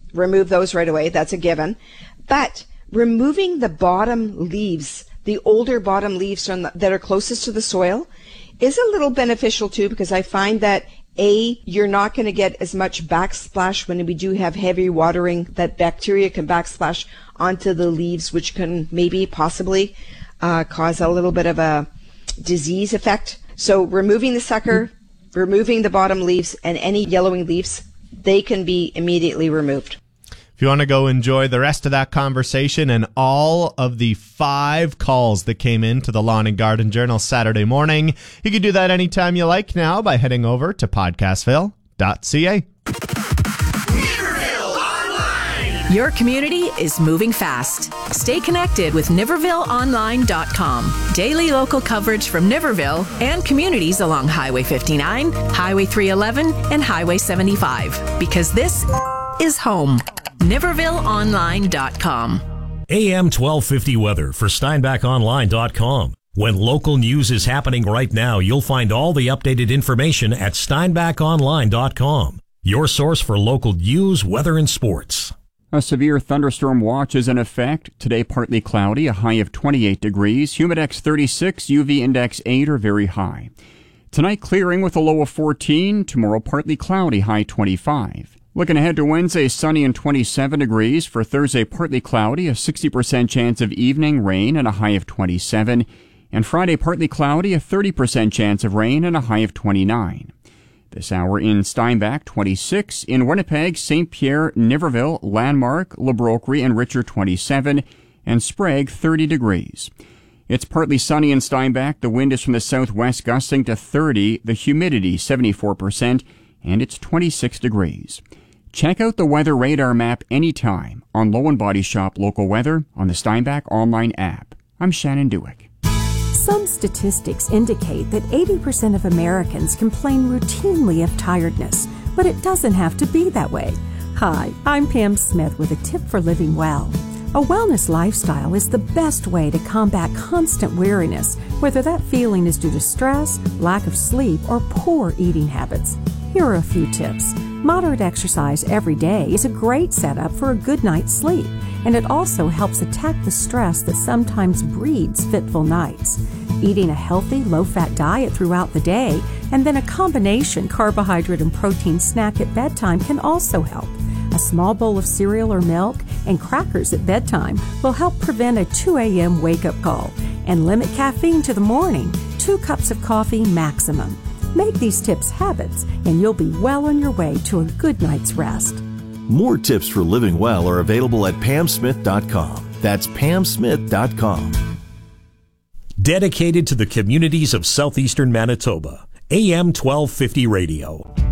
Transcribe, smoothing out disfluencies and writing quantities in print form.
remove those right away. That's a given. But removing the bottom leaves, the older bottom leaves that are closest to the soil, is a little beneficial too, because I find that you're not going to get as much backsplash when we do have heavy watering, that bacteria can backsplash onto the leaves, which can maybe possibly cause a little bit of a disease effect. So removing the sucker, removing the bottom leaves, and any yellowing leaves, they can be immediately removed. If you want to go enjoy the rest of that conversation and all of the 5 calls that came in to the Lawn and Garden Journal Saturday morning, you can do that anytime you like now by heading over to podcastville.ca. Niverville Online! Your community is moving fast. Stay connected with NivervilleOnline.com. Daily local coverage from Niverville and communities along Highway 59, Highway 311, and Highway 75. Because this is home. NivervilleOnline.com. AM 1250 weather for SteinbachOnline.com. When local news is happening right now, you'll find all the updated information at SteinbachOnline.com. Your source for local news, weather, and sports. A severe thunderstorm watch is in effect. Today, partly cloudy, a high of 28 degrees. Humidex 36, UV index 8 are very high. Tonight, clearing with a low of 14. Tomorrow, partly cloudy, high 25. Looking ahead to Wednesday, sunny and 27 degrees. For Thursday, partly cloudy, a 60% chance of evening rain and a high of 27. And Friday, partly cloudy, a 30% chance of rain and a high of 29. This hour in Steinbach, 26. In Winnipeg, St. Pierre, Niverville, Landmark, Le Brocquerie, and Richard, 27. And Sprague, 30 degrees. It's partly sunny in Steinbach. The wind is from the southwest, gusting to 30. The humidity, 74%. And it's 26 degrees. Check out the weather radar map anytime on Low & Body Shop Local Weather on the Steinbach online app. I'm Shannon Dewick. Some statistics indicate that 80% of Americans complain routinely of tiredness, but it doesn't have to be that way. Hi, I'm Pam Smith with a tip for living well. A wellness lifestyle is the best way to combat constant weariness, whether that feeling is due to stress, lack of sleep, or poor eating habits. Here are a few tips. Moderate exercise every day is a great setup for a good night's sleep, and it also helps attack the stress that sometimes breeds fitful nights. Eating a healthy, low-fat diet throughout the day, and then a combination carbohydrate and protein snack at bedtime can also help. A small bowl of cereal or milk and crackers at bedtime will help prevent a 2 a.m. wake-up call, and limit caffeine to the morning, 2 cups of coffee maximum. Make these tips habits, and you'll be well on your way to a good night's rest. More tips for living well are available at PamSmith.com. That's PamSmith.com. Dedicated to the communities of southeastern Manitoba, AM 1250 Radio.